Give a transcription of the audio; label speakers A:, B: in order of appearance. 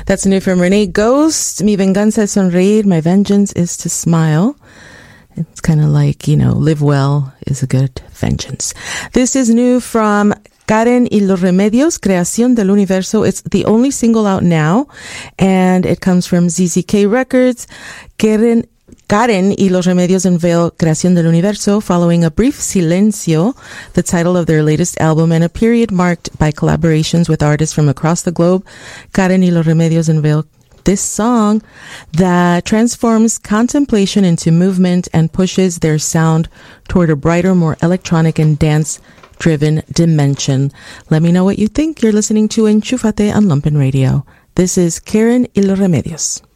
A: That's new from Renee Ghost. Mi venganza es sonreír. My vengeance is to smile. It's kind of like, live well is a good vengeance. This is new from Karen y los Remedios, Creación del Universo. It's the only single out now, and it comes from ZZK Records. Karen y los Remedios unveil Creación del Universo following a brief silencio, the title of their latest album, and a period marked by collaborations with artists from across the globe. Karen y los Remedios unveil this song that transforms contemplation into movement and pushes their sound toward a brighter, more electronic and dance-driven dimension. Let me know what you think. You're listening to Enchúfate on Lumpen Radio. This is Karen y los Remedios.